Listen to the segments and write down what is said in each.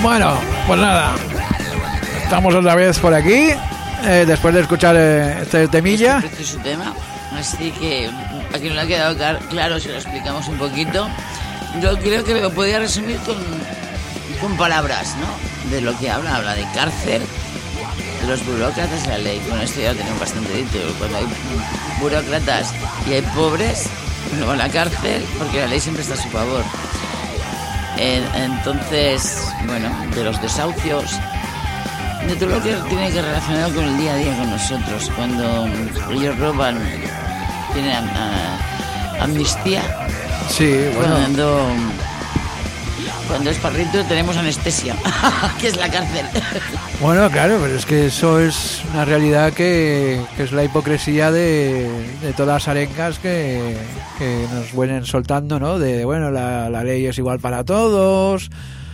Bueno, pues nada, estamos otra vez por aquí, después de escuchar este temilla. Este precioso tema, así que a quien no le ha quedado claro, si lo explicamos un poquito, yo creo que lo podría resumir con palabras, ¿no? De lo que habla de cárcel, de los burócratas y la ley. Bueno, esto ya lo tenemos bastante dicho. Cuando hay burócratas y hay pobres, no van a la cárcel porque la ley siempre está a su favor. Entonces, bueno, de los desahucios, de todo lo que tiene que relacionar con el día a día con nosotros. Cuando ellos roban, tienen amnistía. Sí, bueno. Cuando es parrito tenemos anestesia, que es la cárcel. Bueno, claro, pero es que eso es una realidad que es la hipocresía de todas las arengas que nos vienen soltando, ¿no? De, bueno, la ley es igual para todos,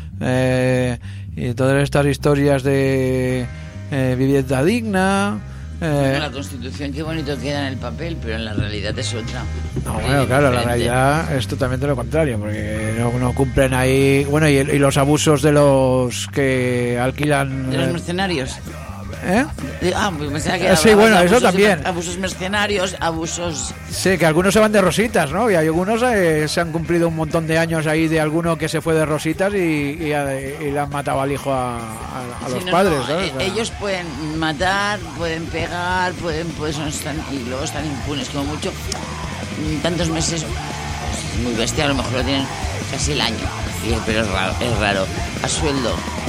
y todas estas historias de vivienda digna. La Constitución, qué bonito queda en el papel, pero en la realidad es otra. No, bueno, claro, la realidad es totalmente lo contrario, porque no cumplen ahí. Bueno, y los abusos de los que alquilan. De los mercenarios. ¿Eh? Pues pensaba que sí, bueno, eso también. Abusos mercenarios, abusos. Sí, que algunos se van de rositas, ¿no? Y hay algunos se han cumplido un montón de años ahí de alguno que se fue de rositas y le han matado al hijo a los padres, ¿no? O sea, ellos pueden matar, pueden pegar, y luego están impunes, como mucho, tantos meses, muy bestia, a lo mejor lo tienen casi el año, pero es raro, a sueldo.